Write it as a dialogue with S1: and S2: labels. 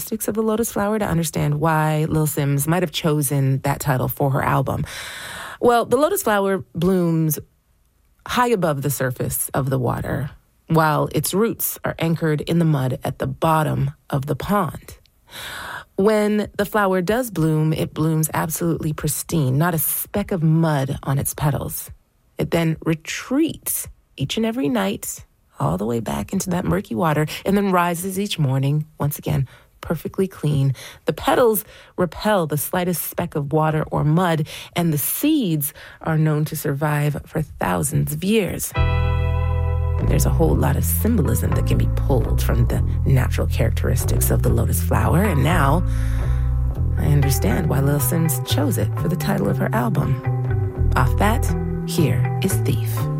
S1: characteristics of the lotus flower to understand why Lil Sims might have chosen that title for her album. Well, the lotus flower blooms high above the surface of the water, while its roots are anchored in the mud at the bottom of the pond. When the flower does bloom, it blooms absolutely pristine, not a speck of mud on its petals. It then retreats each and every night all the way back into that murky water and then rises each morning, once again, perfectly clean. The petals repel the slightest speck of water or mud, and the seeds are known to survive for thousands of years. There's a whole lot of symbolism that can be pulled from the natural characteristics of the lotus flower, and now I understand why Lil Sims chose it for the title of her album. Off that, here is Thief.